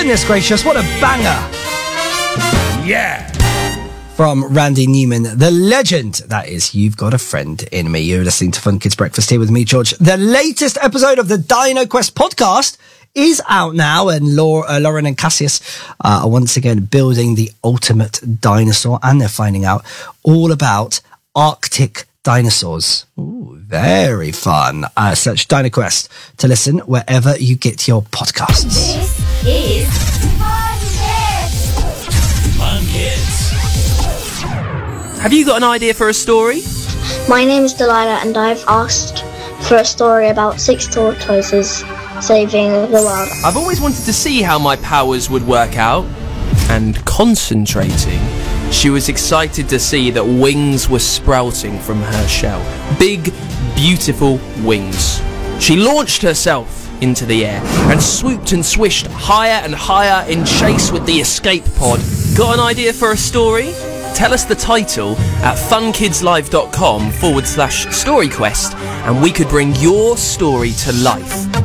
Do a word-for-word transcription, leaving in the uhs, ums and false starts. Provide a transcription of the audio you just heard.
Goodness gracious, what a banger. Yeah. From Randy Newman, the legend that is You've Got a Friend in Me. You're listening to Fun Kids Breakfast here with me, George. The latest episode of the Dino Quest podcast is out now, and Laura, uh, Lauren and Cassius uh, are once again building the ultimate dinosaur, and they're finding out all about Arctic dinosaurs. Ooh, very fun. Uh, search Dino Quest to listen wherever you get your podcasts. This is Fun Kids. Fun Kids. Have you got an idea for a story? My name is Delilah, and I've asked for a story about six tortoises saving the world. I've always wanted to see how my powers would work out. And concentrating, she was excited to see that wings were sprouting from her shell. Big, beautiful wings. She launched herself into the air and swooped and swished higher and higher in chase with the escape pod. Got an idea for a story? Tell us the title at funkidslive.com forward slash storyquest, and we could bring your story to life.